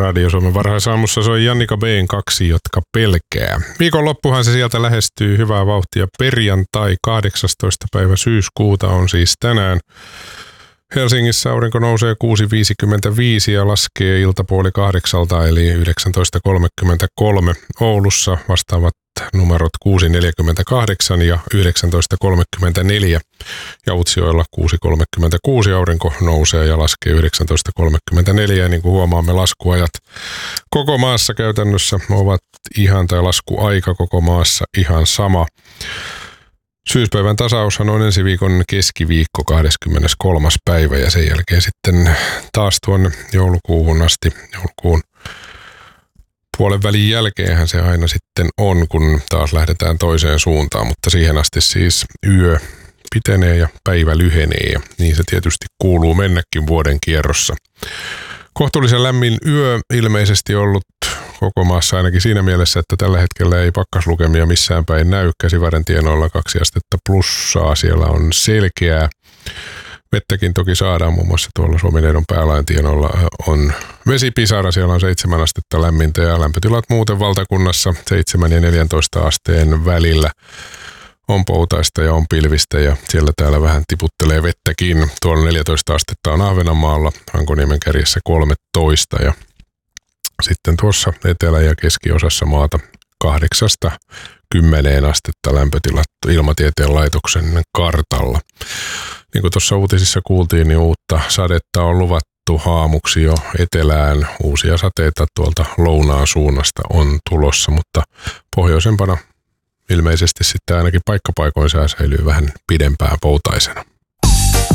Radio Suomen varhaisaamussa soi Jannika B:n Kaksi, jotka pelkää. Viikonloppuhan se sieltä lähestyy hyvää vauhtia. Perjantai 18. päivä syyskuuta on siis tänään. Helsingissä aurinko nousee 6.55 ja laskee iltapuoli 8 eli 19.33. Oulussa vastaavat numerot 6.48 ja 19.34. Ja Utsjoella 6.36 aurinko nousee ja laskee 19.34. Ja niin kuin huomaamme, laskuajat koko maassa käytännössä ovat tai laskuaika koko maassa ihan sama. Syyspäivän tasaushan on ensi viikon keskiviikko 23. päivä ja sen jälkeen sitten taas tuonne joulukuuhun asti, joulukuun puolen välin jälkeenhän se aina sitten on, kun taas lähdetään toiseen suuntaan, mutta siihen asti siis yö pitenee ja päivä lyhenee ja niin se tietysti kuuluu mennäkin vuoden kierrossa. Kohtuullisen lämmin yö ilmeisesti ollut koko maassa ainakin siinä mielessä, että tällä hetkellä ei pakkaslukemia missään päin näy. Käsivarren tienoilla 2 astetta plussaa, siellä on selkeää. Vettäkin toki saadaan, muun muassa tuolla Suomineidon päälain tienoilla on vesipisara, siellä on 7 astetta lämmintä ja lämpötilat muuten valtakunnassa 7 ja 14 asteen välillä. On poutaista ja on pilvistä ja siellä täällä vähän tiputtelee vettäkin. Tuolla 14 astetta on Ahvenanmaalla, Hankoniemen kärjessä 13 ja sitten tuossa etelä- ja keskiosassa maata 8-10 astetta lämpötilat Ilmatieteen laitoksen kartalla. Niin kuin tuossa uutisissa kuultiin, niin uutta sadetta on luvattu haamuksi jo etelään. Uusia sateita tuolta lounaan suunnasta on tulossa, mutta pohjoisempana ilmeisesti sitten ainakin paikkapaikoin sää säilyy vähän pidempään poutaisena.